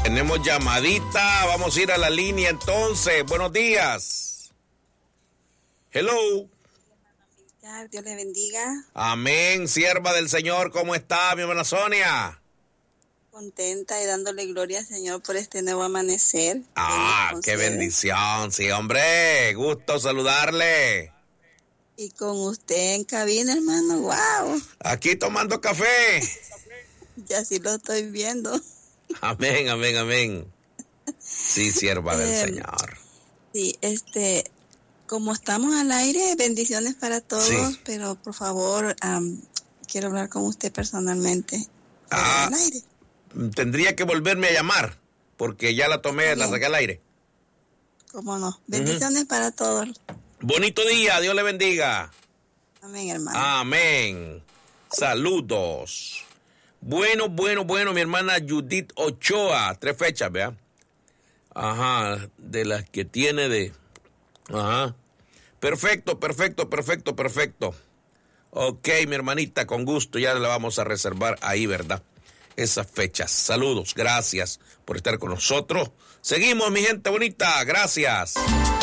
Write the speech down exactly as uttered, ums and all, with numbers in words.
Tenemos llamadita, vamos a ir a la línea entonces. Buenos días. Hello. Dios le bendiga. Amén, sierva del Señor. ¿Cómo está, mi hermana Sonia? Contenta y dándole gloria al Señor por este nuevo amanecer. Ah, qué bendición. Sí, hombre, gusto saludarle. Y con usted en cabina, hermano, wow. Aquí tomando café. Ya sí lo estoy viendo. Amén, amén, amén. Sí, sierva eh, del Señor. Sí, este, como estamos al aire, bendiciones para todos, sí. Pero por favor, um, quiero hablar con usted personalmente. Ah, al aire. Tendría que volverme a llamar, porque ya la tomé, la saqué al aire. ¿Cómo no? Bendiciones uh-huh. para todos. Bonito día, Dios le bendiga. Amén, hermano. Amén. Saludos. Bueno, bueno, bueno, mi hermana Judith Ochoa, tres fechas, ¿vea? Ajá, de las que tiene de... Ajá. Perfecto, perfecto, perfecto, perfecto. Ok, mi hermanita, con gusto, ya la vamos a reservar ahí, ¿verdad? Esas fechas. Saludos, gracias por estar con nosotros. Seguimos, mi gente bonita, gracias.